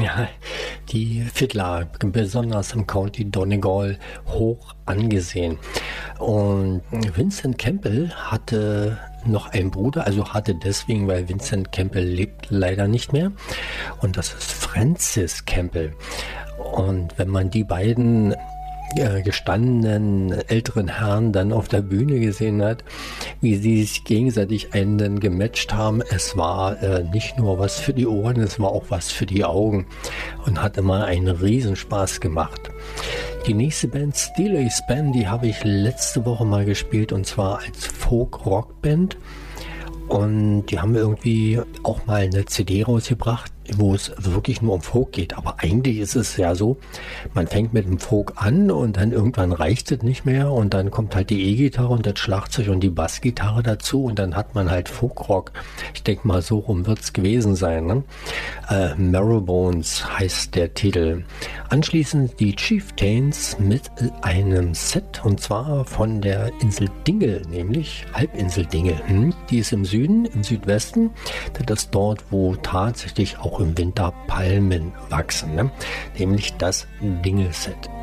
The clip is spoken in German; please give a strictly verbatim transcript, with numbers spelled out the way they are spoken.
Ja, die Fiddler, besonders im County Donegal, hoch angesehen. Und Vincent Campbell hatte noch einen Bruder, also hatte deswegen, weil Vincent Campbell lebt leider nicht mehr. Und das ist Francis Campbell. Und wenn man die beiden äh, gestandenen älteren Herren dann auf der Bühne gesehen hat, wie sie sich gegenseitig einen gematcht haben, es war äh, nicht nur was für die Ohren, es war auch was für die Augen und hat immer einen Riesenspaß gemacht. Die nächste Band, Steely's Band, die habe ich letzte Woche mal gespielt, und zwar als Folk-Rock-Band. Und die haben irgendwie auch mal eine C D rausgebracht, wo es wirklich nur um Folk geht. Aber eigentlich ist es ja so, man fängt mit dem Folk an und dann irgendwann reicht es nicht mehr und dann kommt halt die E-Gitarre und das Schlagzeug und die Bassgitarre dazu und dann hat man halt Folkrock. Ich denke mal, so rum wird es gewesen sein. Ne? Äh, Marrowbones heißt der Titel. Anschließend die Chieftains mit einem Set, und zwar von der Insel Dingle, nämlich Halbinsel Dingle. Hm? Die ist im Süden, im Südwesten. Das ist dort, wo tatsächlich auch im Winter Palmen wachsen, ne? Nämlich das Dingle-Set.